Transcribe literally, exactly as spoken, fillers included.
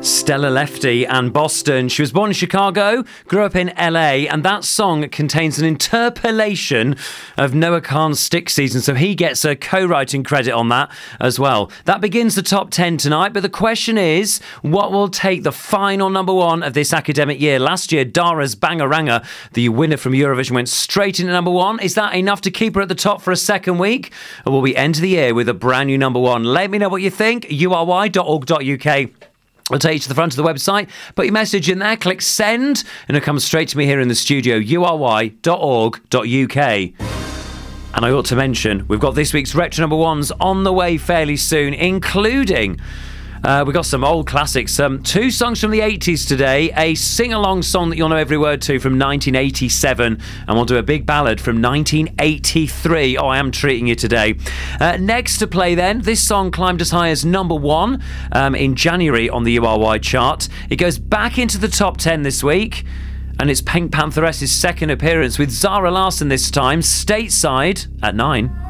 Stella Lefty and Boston. She was born in Chicago, grew up in L A, and that song contains an interpolation of Noah Kahan's Stick Season, so he gets a co-writing credit on that as well. That begins the top ten tonight, but the question is, what will take the final number one of this academic year? Last year, Dara's Bangaranga, the winner from Eurovision, went straight into number one. Is that enough to keep her at the top for a second week? Or will we enter the year with a brand new number one? Let me know what you think. U R Y dot org dot U K. I'll take you to the front of the website, put your message in there, click send, and it'll come straight to me here in the studio, U R Y dot org dot U K. And I ought to mention, we've got this week's Retro Number Ones on the way fairly soon, including... Uh, we've got some old classics. Um, two songs from the eighties today. A sing-along song that you'll know every word to from nineteen eighty-seven. And we'll do a big ballad from nineteen eighty-three. Oh, I am treating you today. Uh, next to play then, this song climbed as high as number one um, in January on the U R Y chart. It goes back into the top ten this week. And it's Pink Pantheress's second appearance with Zara Larsson this time, stateside at nine.